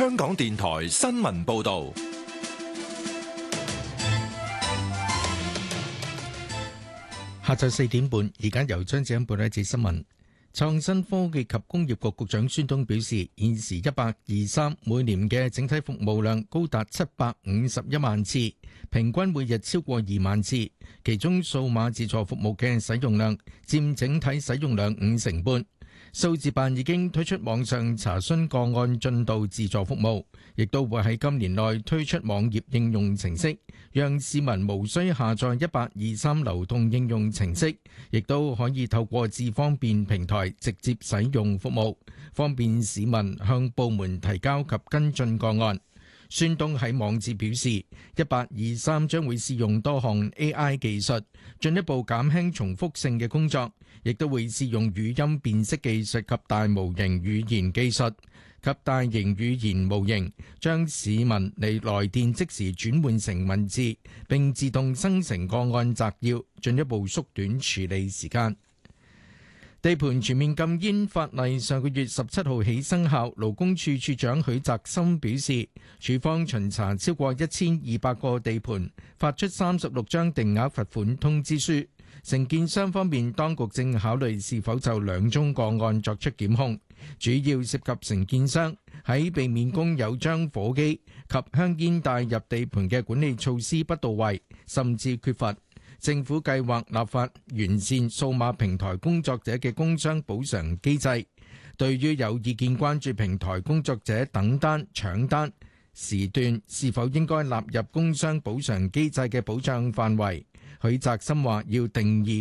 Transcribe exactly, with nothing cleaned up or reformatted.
香港電台新聞報道。 下晝四點半，而家由張子欣報道一節新聞。創新科技及工業局局長孫東表示，現時一八二三每年嘅整體服務量高達七百五十一萬次，平均每日超過二萬次，其中數碼自助服務嘅使用量佔整體使用量五成半。數字辦已經推出網上查詢個案進度自助服務，亦都會喺今年內推出網頁應用程式，讓市民無需下載一八二三流動應用程式，亦都可以透過智方便平台直接使用服務，方便市民向部門提交及跟進個案。孫東喺網誌表示，一八二三將會試用多項 A I 技術，進一步減輕重複性嘅工作，亦都會試用語音辨識技術及大模型語言技術及大型語言模型，將市民嚟來電即時轉換成文字，並自動生成個案摘要，進一步縮短處理時間。地盤全面禁煙法例上個月十七號起生效，勞工處處長許澤森表示，處方巡查超過一千二百個地盤，發出三十六張定額罰款通知書。承建商方面，當局正考慮是否就兩宗個案作出檢控，主要涉及承建商喺避免工友將火機及香煙帶入地盤嘅管理措施不到位，甚至缺乏。政府計劃立法完善數碼平台工作者嘅工傷補償機制。對於有意見關注平台工作者等單、搶單時段是否應該納入工傷補償機制嘅保障範圍，許澤森話要定義